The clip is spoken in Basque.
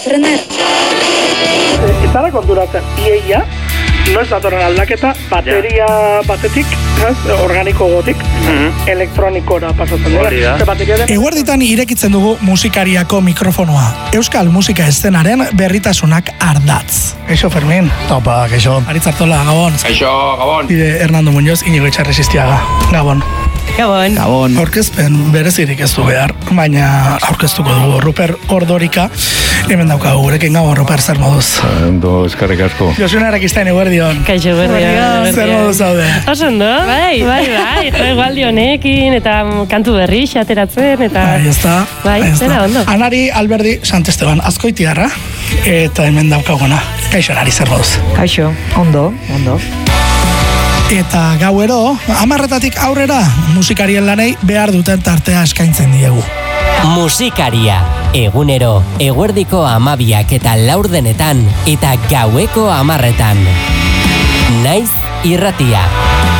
frenar. Ez dara konturatzen, iaia, no ez datorren aldaketa, bateria batetik, organiko gotik, elektronikora pasatzen dira. Eguerditan irekitzen dugu musikariako mikrofonoa. Euskal musika eszenaren berritasunak ardatz. Kaixo, Fermin. Opa, kaixo. Aritzartola, Gabon. Kaixo, Gabon. Bide Hernando Muñoz, Inigo Etxarresistiaga. Gabon. Gabon. Gabon. Aurkezpen berezirik ez du behar, baina aurkeztuko dugu Ruper Ordorika. Hemen daukagu gurekin. Gabon, Ruper, zer moduz? Ondo, eskarrik asko. Josuna Erakistain, eguerdion. Kaixo, eguerdion. Zer moduz zaude? Osondo? Bai. Egualdi honekin, eta kantu berri xateratzen, eta... Bai, ez da. Bai, zera ondo. Anari Alberdi Santesteban, Azkoitiarra, eta hemen daukaguna. Kaixo, Anari, zer moduz? Kaixo, ondo. Eta gauero, 10:00 aurrera, musikarien lanei behar duten tartea eskaintzen diegu. Musikaria, egunero, eguerdiko 12 eta laurdenetan, eta gaueko 10:00. Naiz irratia.